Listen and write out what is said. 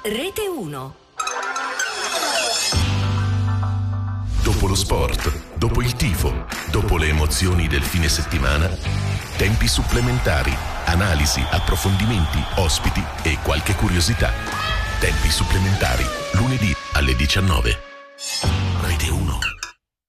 Rete 1. Dopo lo sport, dopo il tifo, dopo le emozioni del fine settimana, tempi supplementari, analisi, approfondimenti, ospiti e qualche curiosità. Tempi supplementari, lunedì alle 19.